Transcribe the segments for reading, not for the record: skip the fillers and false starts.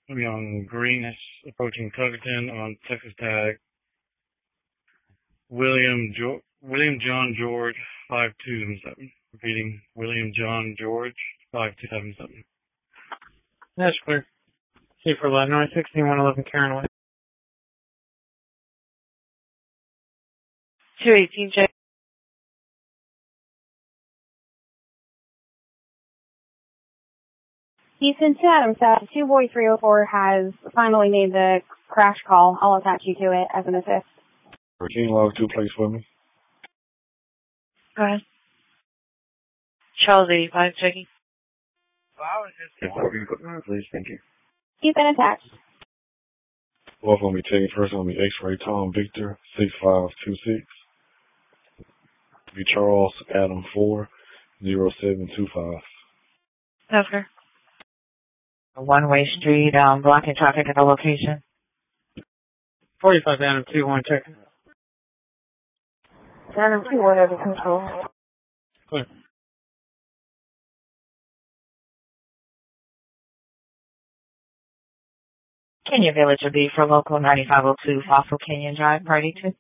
Young Green is approaching Tuckerton on Texas tag. William John George 5277. Repeating, William John George 5277. That's clear. C for Illinois, 16-111 Karen Way. 218 check. Houston to Adam South, 2 Boy 304 has finally made the crash call. I'll attach you to it as an assist. Can you log 2 plates for me? Go ahead. Charles 85 checking. Please, thank you. He's been attached. Well, going to be taking first on the X-ray Tom Victor 6526. Be Charles Adam 40725. That's fair. A one-way street, blocking traffic at the location. 45 Adam 2-1 checking. Adam 2-1 under control. Clear. Kenya Village will be for local 9502 Fossil Canyon Drive, Party 2.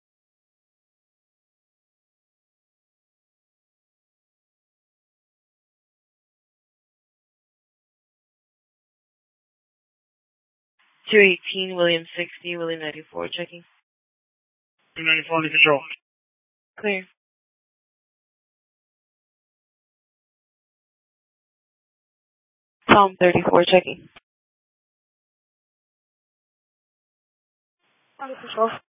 William 60, William 94 checking. 294 under control. Clear. Tom 34 checking. Under control.